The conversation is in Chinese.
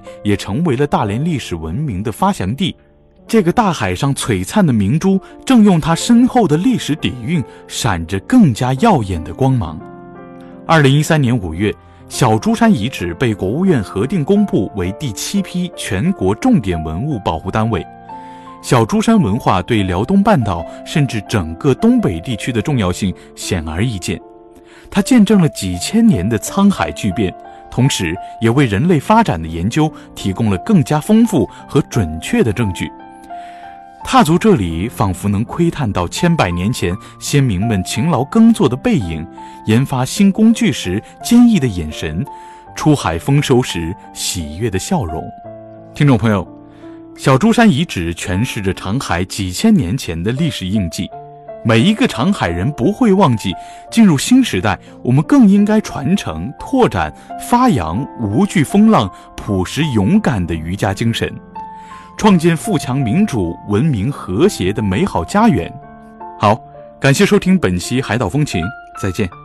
也成为了大连历史文明的发祥地。这个大海上璀璨的明珠，正用它深厚的历史底蕴，闪着更加耀眼的光芒。2013年5月，小珠山遗址被国务院核定公布为第7批全国重点文物保护单位。小珠山文化对辽东半岛甚至整个东北地区的重要性显而易见，它见证了几千年的沧海巨变，同时也为人类发展的研究提供了更加丰富和准确的证据。踏足这里，仿佛能窥探到千百年前先民们勤劳耕作的背影，研发新工具时坚毅的眼神，出海丰收时喜悦的笑容。听众朋友，小珠山遗址诠释着长海几千年前的历史印记，每一个长海人不会忘记，进入新时代，我们更应该传承、拓展、发扬无惧风浪、朴实勇敢的渔家精神，创建富强民主、文明和谐的美好家园。好，感谢收听本期海岛风情，再见。